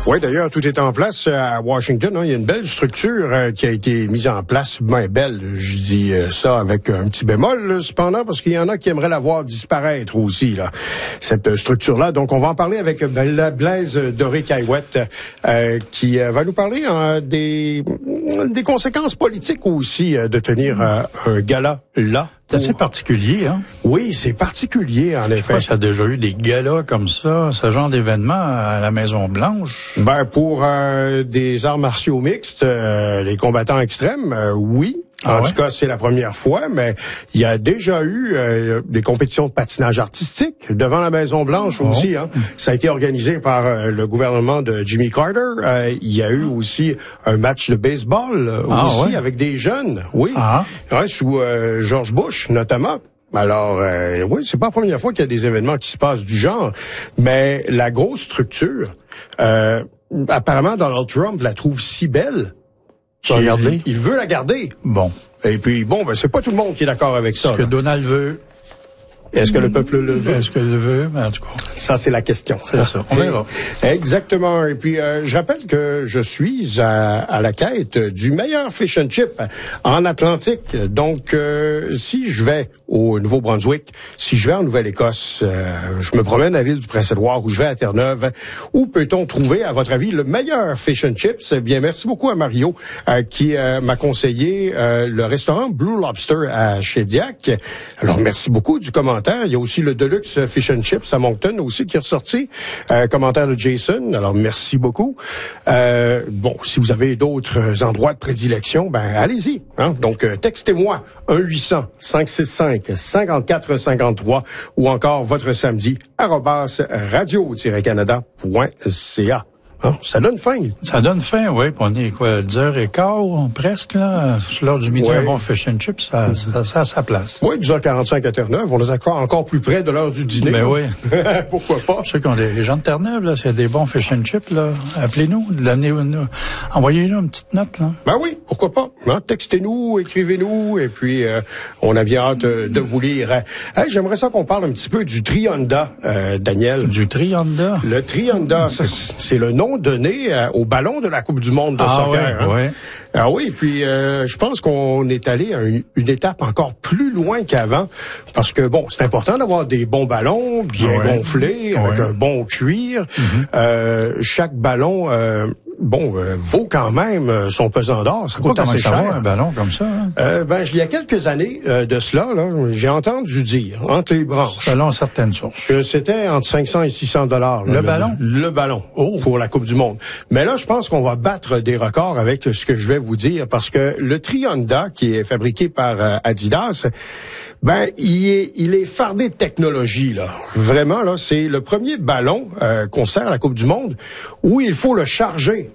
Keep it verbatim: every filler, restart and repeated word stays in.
Oui, d'ailleurs, tout est en place à Washington. Hein. Il y a une belle structure euh, qui a été mise en place. Ben belle, je dis euh, ça avec un petit bémol, là, cependant, parce qu'il y en a qui aimeraient la voir disparaître aussi, là, cette euh, structure-là. Donc, on va en parler avec euh, Blaise Doré-Caillouette, euh, qui euh, va nous parler euh, des, des conséquences politiques aussi euh, de tenir euh, un gala là. C'est assez particulier, hein? Oui, c'est particulier, en Je sais effet. pas s'il y a déjà eu des galas comme ça, ce genre d'événement à la Maison-Blanche. Ben, pour euh, des arts martiaux mixtes, euh, les combattants extrêmes, euh, oui. Ah en ouais? tout cas, c'est la première fois, mais il y a déjà eu euh, des compétitions de patinage artistique devant la Maison-Blanche Oh. aussi. Hein. Ça a été organisé par euh, le gouvernement de Jimmy Carter. Euh, il y a eu aussi un match de baseball euh, Ah aussi ouais? avec des jeunes, oui, Ah. ouais, sous euh, George Bush notamment. Alors, euh, oui, c'est pas la première fois qu'il y a des événements qui se passent du genre, mais la grosse structure, euh, apparemment Donald Trump la trouve si belle. Tu as regardé? Il, il veut la garder. Bon. Et puis, bon, ben, c'est pas tout le monde qui est d'accord avec ça. Est-ce que là. Donald veut? Est-ce que le peuple le veut? Est-ce que le veut? Mais en tout cas, Ça, c'est la question. c'est ça. On verra. Exactement. Et puis, euh, je rappelle que je suis à, à la quête du meilleur fish and chip en Atlantique. Donc, euh, si je vais au Nouveau-Brunswick, si je vais en Nouvelle-Écosse, euh, je me promène à l'île du Prince-Édouard ou je vais à Terre-Neuve, où peut-on trouver, à votre avis, le meilleur fish and chips? Eh bien, merci beaucoup à Mario euh, qui euh, m'a conseillé euh, le restaurant Blue Lobster à Shediac. Alors, merci beaucoup du commentaire. Il y a aussi le Deluxe Fish and Chips à Moncton aussi qui est ressorti. Euh, commentaire de Jason. Alors, merci beaucoup. Euh, bon, si vous avez d'autres endroits de prédilection, ben allez-y. Hein? Donc, euh, textez-moi un huit cents cinq six cinq cinquante-quatre cinquante-trois ou encore votre samedi arobase radio-canada point c a. Hein? Ça donne faim. Ça donne faim, oui. Puis on est quoi, dix heures quinze, presque, là. Sur l'heure du midi, Ouais. un bon fish and chips, ça, ça, ça a sa place. Oui, dix heures quarante-cinq à Terre-Neuve. On est encore, encore plus près de l'heure du dîner. Ben là. oui. Pourquoi pas? Ceux qui ont des, les gens de Terre-Neuve, là, c'est des bons fish and chips, là. Appelez-nous, donnez-nous, envoyez-nous une petite note, là. Ben oui, pourquoi pas. Hein? Textez-nous, écrivez-nous, et puis euh, on a bien hâte euh, de vous lire. Hey, j'aimerais ça qu'on parle un petit peu du Tri-Honda, euh, Daniel. Du Tri-Honda. Le Tri-Honda, c'est, c'est le nom donné euh, au ballon de la Coupe du monde de Ah soccer. ouais, hein? ouais. Ah oui, puis euh, je pense qu'on est allé à une, une étape encore plus loin qu'avant, parce que bon, c'est important d'avoir des bons ballons, bien Ouais. gonflés, avec Ouais. un bon cuir. Mm-hmm. Euh, chaque ballon, euh, bon, euh, vaut quand même euh, son pesant d'or. Ça Pas coûte comment assez ça va, cher. un ballon comme ça, hein? Euh, ben, il y a quelques années euh, de cela, là, j'ai entendu dire entre les branches Selon certaines sources. que c'était entre cinq cents et six cents dollars. Le ballon? Le ballon Oh. pour la Coupe du monde. Mais là, je pense qu'on va battre des records avec ce que je vais vous dire, parce que le Tri-Honda, qui est fabriqué par euh, Adidas, ben, il est, il est fardé de technologie, là. Vraiment, là, c'est le premier ballon euh, qu'on sert à la Coupe du monde où il faut le charger